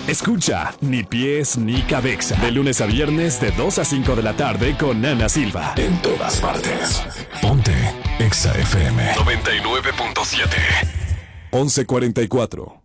Escucha Ni Pies ni Cabeza. De lunes a viernes de 2 a 5 de la tarde con Ana Silva. En todas partes. Ponte Exa FM 99.7. 11:44.